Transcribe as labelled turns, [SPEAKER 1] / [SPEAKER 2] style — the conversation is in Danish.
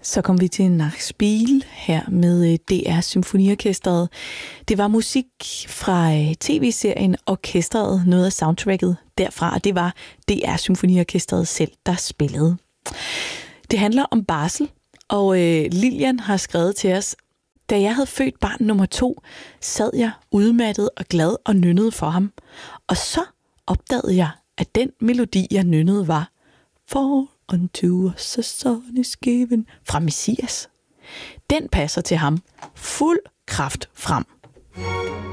[SPEAKER 1] Så kom vi til Nachspiel her med DR Symfoniorkestret. Det var musik fra tv-serien Orkestret, noget af soundtracket derfra, og det var DR Symfoniorkestret selv, der spillede. Det handler om barsel, og Lilian har skrevet til os: da jeg havde født barn nummer 2, sad jeg udmattet og glad og nynnede for ham. Og så opdagede jeg, at den melodi, jeg nynnede, var For unto us a son is given fra Messias. Den passer til ham fuld kraft frem.